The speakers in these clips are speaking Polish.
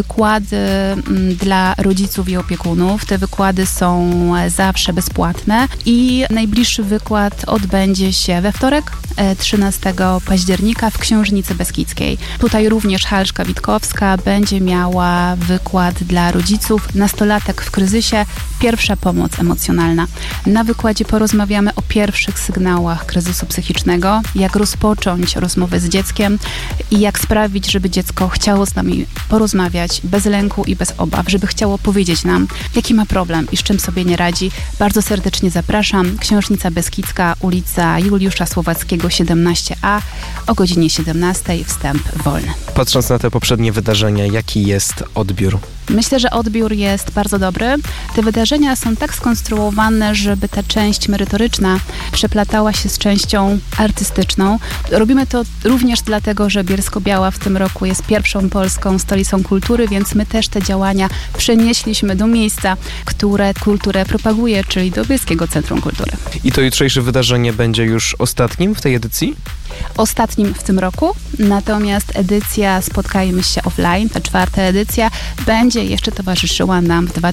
wykłady dla rodziców i opiekunów. Te wykłady są zawsze bezpłatne i najbliższy wykład odbędzie się we wtorek, 13 października w Książnicy Beskidzkiej. Tutaj również Halszka Witkowska będzie miała wykład dla rodziców. Nastolatek w kryzysie, pierwsza pomoc emocjonalna. Na wykładzie porozmawiamy o pierwszych sygnałach kryzysu psychicznego, jak rozpocząć rozmowę z dzieckiem i jak sprawić, żeby dziecko chciało z nami porozmawiać bez lęku i bez obaw, żeby chciało powiedzieć nam, jaki ma problem i z czym sobie nie radzi. Bardzo serdecznie zapraszam. Książnica Beskidzka, ulica Juliusza Słowackiego 17a o godzinie 17:00, wstęp wolny. Patrząc na te poprzednie wydarzenia, jaki jest odbiór? Myślę, że odbiór jest bardzo dobry. Te wydarzenia są tak skonstruowane, żeby ta część merytoryczna przeplatała się z częścią artystyczną. Robimy to również dlatego, że Bielsko-Biała w tym roku jest pierwszą polską stolicą kultury, więc my też te działania przenieśliśmy do miejsca, które kulturę propaguje, czyli do Bielskiego Centrum Kultury. I to jutrzejsze wydarzenie będzie już ostatnim w tej edycji? Ostatnim w tym roku, natomiast edycja Spotkajmy się offline, ta 4. edycja, będzie jeszcze towarzyszyła nam w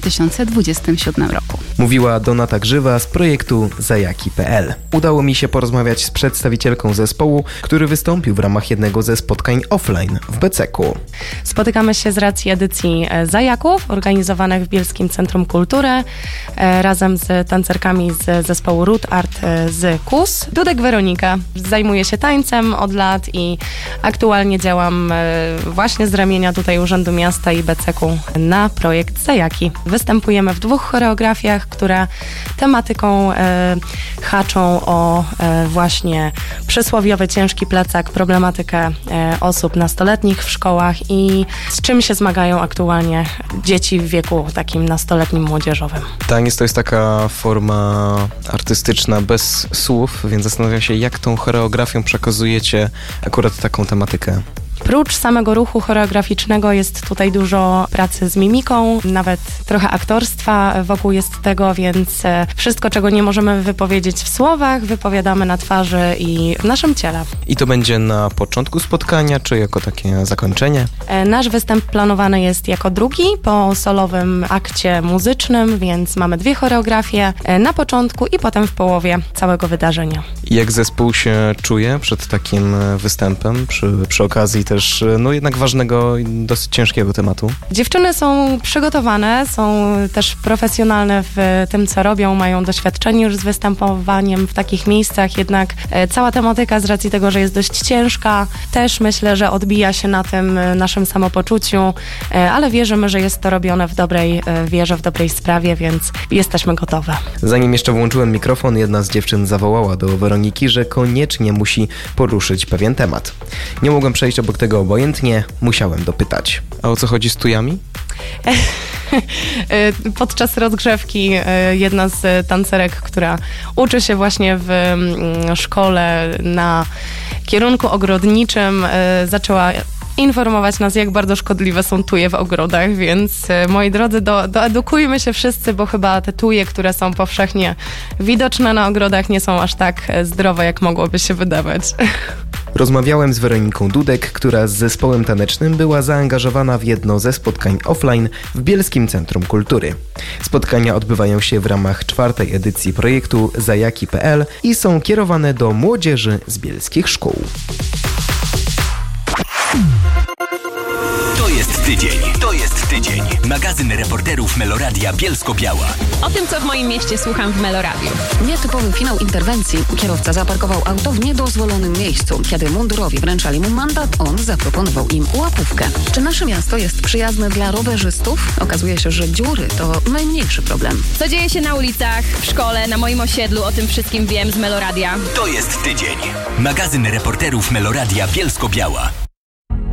2027 roku. Mówiła Donata Grzywa z projektu Zajaki.pl. Udało mi się porozmawiać z przedstawicielką zespołu, który wystąpił w ramach jednego ze spotkań offline w Beceku. Spotykamy się z racji edycji Zajaków, organizowanych w Bielskim Centrum Kultury, razem z tancerkami z zespołu Root Art z KUS. Dudek Weronika zajmuje się tańcem od lat i aktualnie działam właśnie z ramienia tutaj Urzędu Miasta i Beceku na projekt Zajaki. Występujemy w 2 choreografiach, które tematyką haczą o właśnie przysłowiowy ciężki plecak, problematykę osób nastoletnich w szkołach i z czym się zmagają aktualnie dzieci w wieku takim nastoletnim, młodzieżowym. Taniec to jest taka forma artystyczna bez słów, więc zastanawiam się, jak tą choreografią przekazujecie akurat taką tematykę. Prócz samego ruchu choreograficznego jest tutaj dużo pracy z mimiką, nawet trochę aktorstwa wokół jest tego, więc wszystko, czego nie możemy wypowiedzieć w słowach, wypowiadamy na twarzy i w naszym ciele. I to będzie na początku spotkania, czy jako takie zakończenie? Nasz występ planowany jest jako drugi po solowym akcie muzycznym, więc mamy 2 choreografie na początku i potem w połowie całego wydarzenia. I jak zespół się czuje przed takim występem, przy okazji też jednak ważnego i dosyć ciężkiego tematu? Dziewczyny są przygotowane, są też profesjonalne w tym, co robią, mają doświadczenie już z występowaniem w takich miejscach, jednak cała tematyka z racji tego, że jest dość ciężka, też myślę, że odbija się na tym naszym samopoczuciu, ale wierzymy, że jest to robione w dobrej wierze, w dobrej sprawie, więc jesteśmy gotowe. Zanim jeszcze włączyłem mikrofon, jedna z dziewczyn zawołała do Weroniki, że koniecznie musi poruszyć pewien temat. Nie mogłem przejść obok tego obojętnie, musiałem dopytać. A o co chodzi z tujami? Podczas rozgrzewki jedna z tancerek, która uczy się właśnie w szkole na kierunku ogrodniczym, zaczęła informować nas, jak bardzo szkodliwe są tuje w ogrodach, więc moi drodzy, doedukujmy się wszyscy, bo chyba te tuje, które są powszechnie widoczne na ogrodach, nie są aż tak zdrowe, jak mogłoby się wydawać. Rozmawiałem z Weroniką Dudek, która z zespołem tanecznym była zaangażowana w jedno ze spotkań offline w Bielskim Centrum Kultury. Spotkania odbywają się w ramach 4. edycji projektu Zajaki.pl i są kierowane do młodzieży z bielskich szkół. To jest tydzień. Magazyn reporterów Meloradia Bielsko-Biała. O tym, co w moim mieście słucham w Meloradiu. Nietypowy finał interwencji. Kierowca zaparkował auto w niedozwolonym miejscu. Kiedy mundurowi wręczali mu mandat, on zaproponował im łapówkę. Czy nasze miasto jest przyjazne dla rowerzystów? Okazuje się, że dziury to najmniejszy problem. Co dzieje się na ulicach, w szkole, na moim osiedlu, o tym wszystkim wiem z Meloradia. To jest tydzień. Magazyn reporterów Meloradia Bielsko-Biała.